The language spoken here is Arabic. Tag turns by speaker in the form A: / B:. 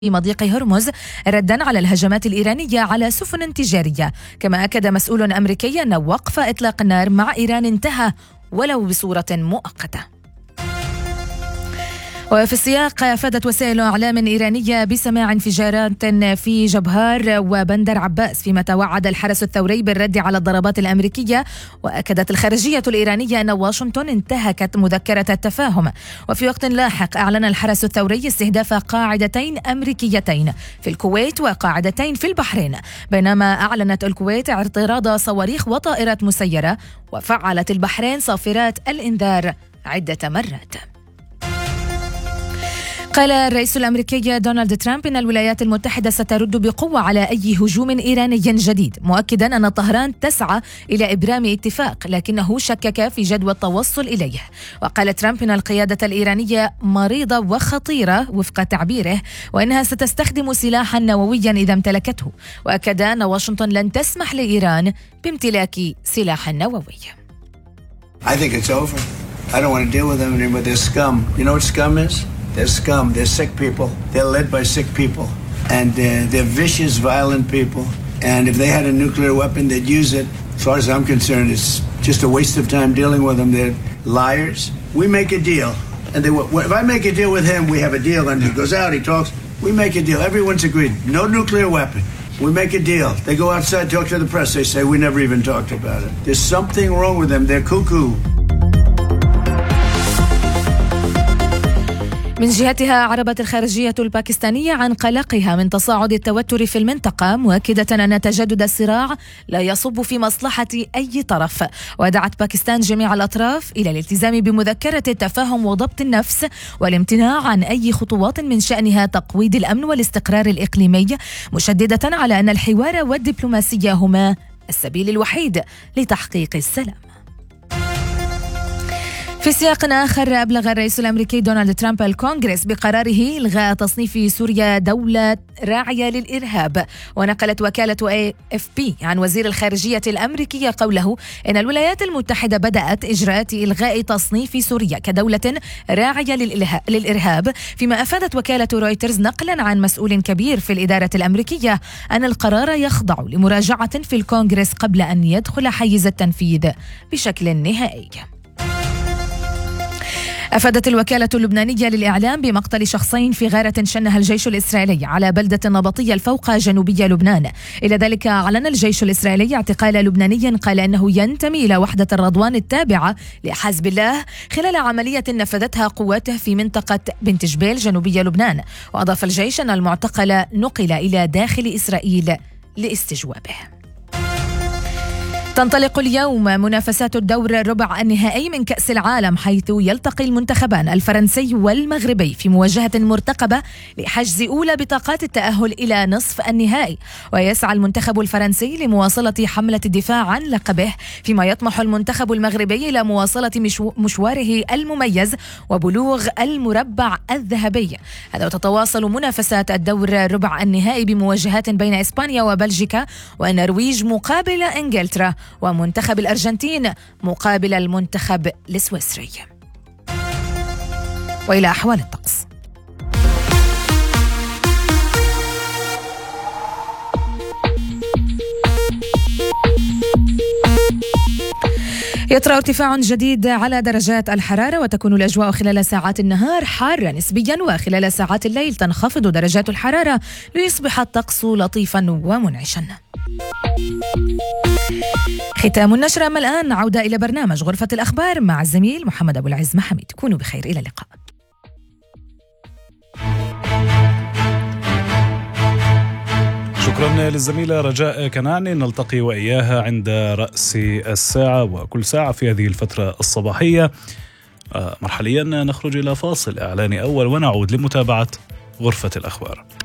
A: في مضيق هرمز ردا على الهجمات الإيرانية على سفن تجارية. كما أكد مسؤول أمريكي أن وقف إطلاق النار مع إيران انتهى ولو بصورة مؤقتة. وفي السياق، أفادت وسائل إعلام إيرانية بسماع انفجارات في جبهار وبندر عباس، فيما توعد الحرس الثوري بالرد على الضربات الأمريكية. وأكدت الخارجية الإيرانية أن واشنطن انتهكت مذكرة التفاهم. وفي وقت لاحق أعلن الحرس الثوري استهداف قاعدتين أمريكيتين في الكويت وقاعدتين في البحرين، بينما أعلنت الكويت اعتراض صواريخ وطائرات مسيرة، وفعلت البحرين صافرات الإنذار عدة مرات. قال الرئيس الأمريكي دونالد ترامب إن الولايات المتحدة سترد بقوة على أي هجوم إيراني جديد، مؤكدا أن طهران تسعى إلى إبرام اتفاق، لكنه شكك في جدوى التوصل إليه. وقال ترامب إن القيادة الإيرانية مريضة وخطيرة وفق تعبيره، وإنها ستستخدم سلاحا نوويا إذا امتلكته. وأكد أن واشنطن لن تسمح لإيران بامتلاك سلاح نووي.
B: I think it's over. I don't want to deal with them anymore. They're scum. You know what scum is? They're scum. They're sick people. They're led by sick people. And they're vicious, violent people. And if they had a nuclear weapon, they'd use it. As far as I'm concerned, it's just a waste of time dealing with them. They're liars. We make a deal. And if I make a deal with him, we have a deal. And he goes out, he talks. We make a deal. Everyone's agreed. No nuclear weapon. We make a deal. They go outside, talk to the press. They say, we never even talked about it. There's something wrong with them. They're cuckoo.
A: من جهتها، عربت الخارجية الباكستانية عن قلقها من تصاعد التوتر في المنطقة، مؤكدة أن تجدد الصراع لا يصب في مصلحة أي طرف. ودعت باكستان جميع الأطراف إلى الالتزام بمذكرة التفاهم وضبط النفس، والامتناع عن أي خطوات من شأنها تقويض الأمن والاستقرار الإقليمي، مشددة على أن الحوار والدبلوماسية هما السبيل الوحيد لتحقيق السلام. في سياق آخر، أبلغ الرئيس الأمريكي دونالد ترامب الكونغرس بقراره إلغاء تصنيف سوريا دولة راعية للإرهاب. ونقلت وكالة AFP عن وزير الخارجية الأمريكي قوله إن الولايات المتحدة بدأت إجراءات إلغاء تصنيف سوريا كدولة راعية للإرهاب، فيما أفادت وكالة رويترز نقلا عن مسؤول كبير في الإدارة الأمريكية أن القرار يخضع لمراجعة في الكونغرس قبل أن يدخل حيز التنفيذ بشكل نهائي. أفادت الوكالة اللبنانية للإعلام بمقتل شخصين في غارة شنها الجيش الإسرائيلي على بلدة نبطية الفوقة جنوبية لبنان. إلى ذلك، أعلن الجيش الإسرائيلي اعتقال لبناني قال أنه ينتمي إلى وحدة الرضوان التابعة لحزب الله خلال عملية نفذتها قواته في منطقة بنت جبيل جنوبية لبنان. وأضاف الجيش أن المعتقل نقل إلى داخل إسرائيل لاستجوابه. تنطلق اليوم منافسات الدور الربع النهائي من كأس العالم، حيث يلتقي المنتخبان الفرنسي والمغربي في مواجهة مرتقبة لحجز أولى بطاقات التأهل إلى نصف النهائي. ويسعى المنتخب الفرنسي لمواصلة حملة الدفاع عن لقبه، فيما يطمح المنتخب المغربي إلى مواصلة مشواره المميز وبلوغ المربع الذهبي. هذا وتتواصل منافسات الدور الربع النهائي بمواجهات بين إسبانيا وبلجيكا والنرويج مقابل إنجلترا، ومنتخب الأرجنتين مقابل المنتخب السويسري. وإلى أحوال الطقس. يطرأ ارتفاع جديد على درجات الحرارة، وتكون الأجواء خلال ساعات النهار حارة نسبيا، وخلال ساعات الليل تنخفض درجات الحرارة ليصبح الطقس لطيفا ومنعشا. ختام النشرة. أما الآن عودة إلى برنامج غرفة الأخبار مع الزميل محمد أبو العز محمد. كونوا بخير، إلى اللقاء.
C: شكرا للزميلة رجاء كناني. نلتقي وإياها عند رأس الساعة وكل ساعة في هذه الفترة الصباحية. مرحليا نخرج إلى فاصل إعلاني أول ونعود لمتابعة غرفة الأخبار.